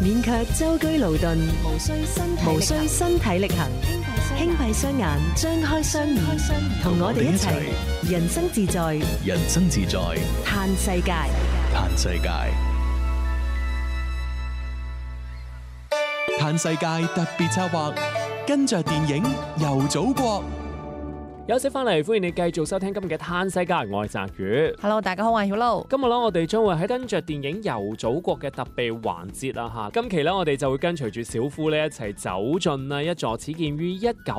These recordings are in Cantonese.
免卻舟車勞頓，無需身體力行，輕閉雙眼，張開雙耳，同我哋一齊人生自在， 人生自在， 嘆世界， 嘆世界。嘆世界特別策劃，跟着電影遊祖國。 休息翻嚟，歡迎你繼續收聽今日嘅嘆世界，我係澤宇。 Hello， 大家好，我係曉露。 今日咧，我哋將會喺跟着電影遊祖國嘅特備環節啦吓。今期咧，我哋就會跟隨住小夫咧一齊走進啊一座始建於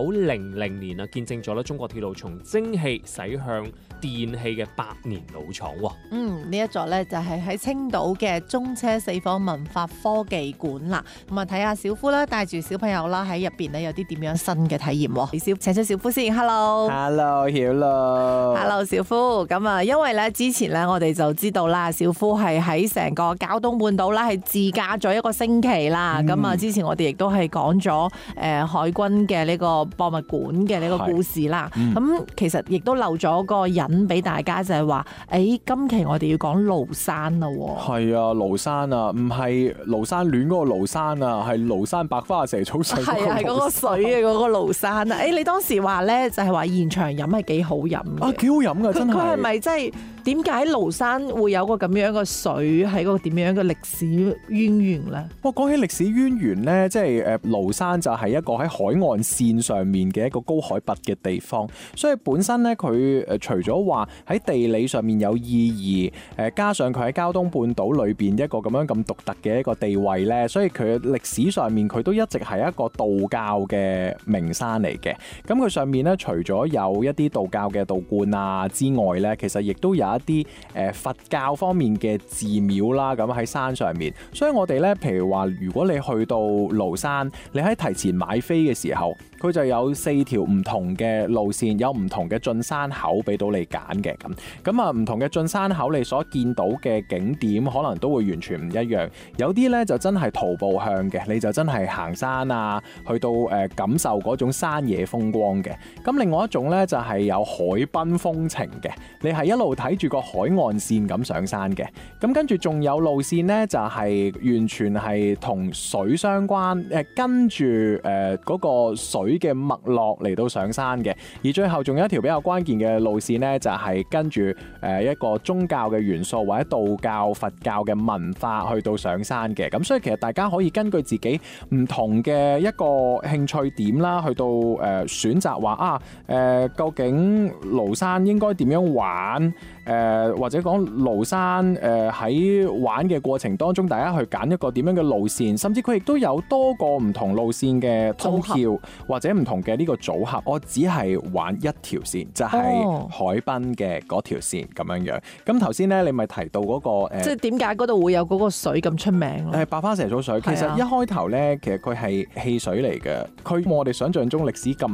1900年啊，見證咗咧中國鐵路從蒸汽駛向電氣嘅百年老廠。 呢一座咧就係喺青島嘅中車四方文化科技館啦。咁啊，睇下小夫啦，帶住小朋友啦喺入邊咧有啲點樣新嘅體驗。請出小夫先 ，Hello。Hello， 曉露。 Hello， 小夫。咁啊，因為咧之前咧我哋就知道啦，小夫係喺成個膠東半島啦係自駕咗1個星期啦。咁啊，之前我哋亦都係講咗海軍嘅呢個博物館嘅呢個故事啦。咁其實亦都漏咗個引俾大家，就係話，今期我哋要講廬山啦。 係啊，廬山啊，唔係廬山戀嗰個廬山啊，係廬山白花蛇草水。 係啊，係嗰個水嘅嗰個廬山啊。你當時話咧就係話現場飲係幾好飲嘅。 啊，幾好飲噶，真係。 佢係咪真係？點解廬山會有個咁樣嘅水喺個點樣嘅歷史淵源咧？ 哇，講起歷史淵源咧，即係廬山就係一個喺海岸線上面嘅一個高海拔嘅地方，所以本身咧佢除咗話喺地理上面有意義，加上佢喺膠東半島裏邊一個咁樣咁獨特嘅一個地位咧，所以佢歷史上面佢都一直係一個道教嘅名山嚟嘅。咁佢上面咧除咗有一啲道教嘅道觀啊之外咧，其實亦都有一啲佛教方面嘅寺廟啦，咁喺山上面，所以我哋咧，譬如話，如果你去到廬山，你喺提前買飛嘅時候，佢就有4條唔同嘅路線，有唔同嘅進山口俾到你揀嘅。咁啊，唔同嘅進山口，你所見到嘅景點可能都會完全唔一樣。有啲咧就真係徒步向嘅，你就真係行山啊，去到感受嗰種山野風光嘅。咁另外一種咧就係有海濱風情嘅，你係一路睇住個海岸線咁上山嘅。咁跟住仲有路線咧就係完全係同水相關，跟住嗰個水嘅脈絡嚟到上山嘅。而最後仲有一條比較關鍵嘅路線咧，就係跟住一個宗教嘅元素或者道教、佛教嘅文化去到上山嘅。咁所以其實大家可以根據自己唔同嘅一個興趣點啦，去到選擇話究竟廬山應該點樣玩？或者講廬山喺玩嘅過程當中，大家去揀一個點樣嘅路線，甚至佢亦都有多個唔同路線嘅通票或者唔同嘅呢個組合。我只係玩一條線，就係海濱嘅嗰條線咁樣樣。咁頭先咧，你咪提到嗰個即係點解嗰度會有嗰個水咁出名咧？ 白花蛇草水其實一開頭咧，其實佢係汽水嚟嘅，佢冇我哋想象中歷史咁